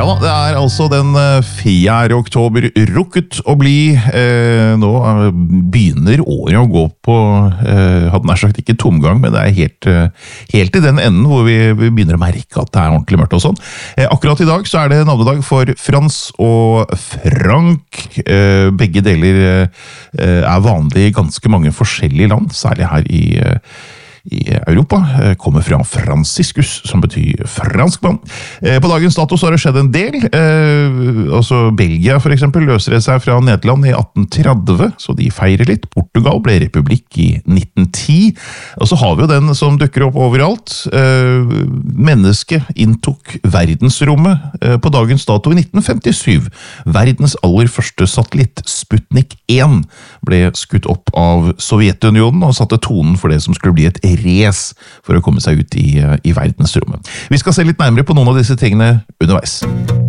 Ja da, det altså den 4. oktober rukket å bli. Nå begynner året å gå på, hadde nær sagt ikke tomgang, men det helt i den enden hvor vi begynner å merke at det ordentlig mørkt og sånn. Akkurat i dag så det navnedag for Frans og Frank. Begge deler vanlig i ganske mange forskjellige land, særlig her i Europa, kommer fra Franciscus, som betyr franskmann. På dagens dato så det skjedd en del. Altså Belgia for eksempel løser seg fra Nederland i 1830, så de feirer litt. Portugal ble republikk i 1910. Og så har vi jo den som dukker opp overalt. Mennesket inntok verdensrommet på dagens dato i 1957. Verdens aller første satellitt, Sputnik 1, ble skutt opp av Sovjetunionen og satte tonen for det som skulle bli et race for å komme seg ut i verdensrommet. Vi skal se litt nærmere på noen av disse tingene underveis.